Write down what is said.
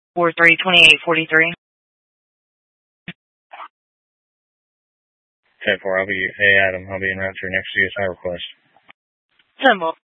432843. Hey Adam, I'll be en route to your next CSI request. Symbol.